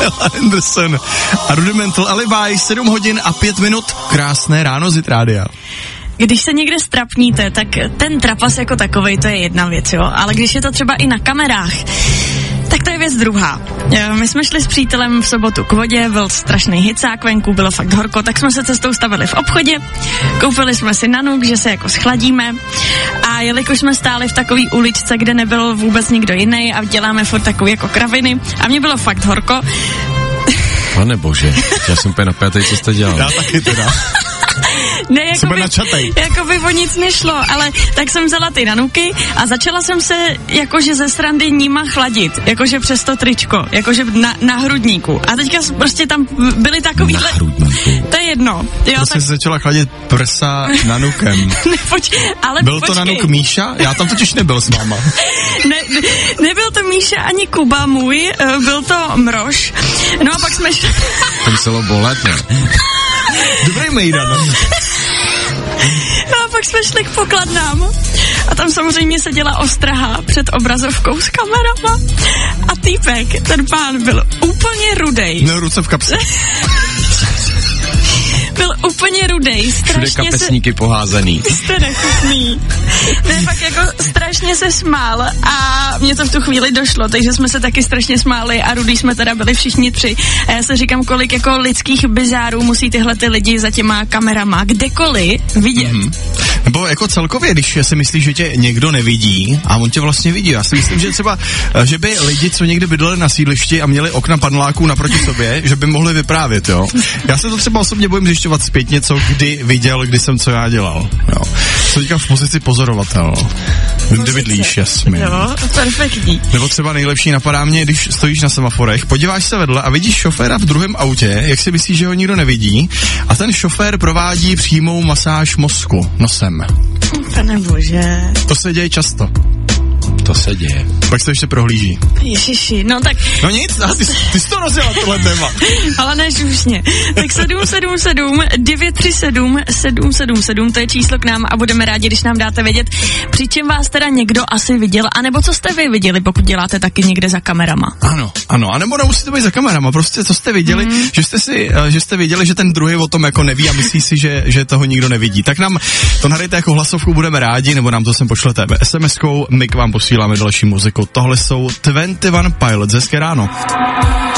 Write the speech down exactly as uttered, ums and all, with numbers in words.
Pamela Anderson a Rudimental Alibi, sedm hodin a pět minut. Krásné ráno z Rádia. Když se někde strapníte, tak ten trapas jako takovej, to je jedna věc, jo. Ale když je to třeba i na kamerách, tak to je věc druhá. My jsme šli s přítelem v sobotu k vodě, byl strašný hicák venku, bylo fakt horko, tak jsme se cestou stavili v obchodě, koupili jsme si nanuk, že se jako schladíme a jelikož jsme stáli v takový uličce, kde nebyl vůbec nikdo jiný a děláme furt takový jako kraviny a mně bylo fakt horko. Pane bože, já jsem úplně napjatý, co jste dělal. Já taky teda. Ne, jako by, jako by o nic nešlo, ale tak jsem vzala ty nanuky a začala jsem se jakože ze srandy nima chladit, jakože přes to tričko, jakože na, na hrudníku. A teďka prostě tam byly takovýhle... Na hrudníku. To je jedno. Jo, prostě tak... se začala chladit prsa nanukem. Nepoč... ale byl počkej. to nanuk Míša? Já tam totiž nebyl s váma. ne, ne, nebyl to Míša ani Kuba můj, byl to Mrož. No a pak jsme šli... To muselo bolet, ne? Dobrý mejdan. No a pak jsme šli k pokladnám a tam samozřejmě seděla ostraha před obrazovkou s kamerama a týpek, ten pán byl úplně rudej. Měl ruce v kapse. Byl úplně rudej, strašně všude kapesníky se... poházený. Jste nechutný. Ne, fakt jako strašně se smál a mě to v tu chvíli došlo, takže jsme se taky strašně smáli a rudý jsme teda byli všichni tři. A já se říkám, kolik jako lidských bizárů musí tyhle ty lidi za těma kamerama kdekoliv vidět. Mm-hmm. Nebo jako celkově, když si myslíš, že tě někdo nevidí a on tě vlastně vidí. Já si myslím, že třeba, že by lidi, co někde bydleli na sídlišti a měli okna paneláků naproti sobě, že by mohli vyprávět, jo. Já se to třeba osobně bojím zjišťovat zpětně, co kdy viděl, kdy jsem co já dělal. Jo. Co teďka v pozici pozorovatel. Vím, kde bydlíš, jasně. Jo, perfektní. Nebo třeba nejlepší napadá mě, když stojíš na semaforech, podíváš se vedle a vidíš šoféra v druhém autě, jak si myslíš, že ho nikdo nevidí, a ten šofér provádí přímou masáž mozku nosem. Pane bože. To se děje často. To se děje. Pak se to ještě prohlíží. Ježiši, no tak... No nic, ty, ty jsi to rozjela tohle téma. Ale ne šušně. Tak sedm sedm sedm devět tři sedm sedm sedm sedm, to je číslo k nám a budeme rádi, když nám dáte vědět, při čem vás teda někdo asi viděl, anebo co jste vy viděli, pokud děláte taky někde za kamerama. Ano, ano, a nebo nemusíte být za kamerama, prostě co jste viděli, mm. že jste si, že jste viděli, že ten druhý o tom jako neví a myslí si, že, že toho nikdo nevidí. Tak nám to nahrajte jako hlasovku, budeme rádi, nebo nám to sem pošlete es em eskou, my k vám posíláme další muziku. Tohle jsou dvacet jedna Pilots, hezké ráno.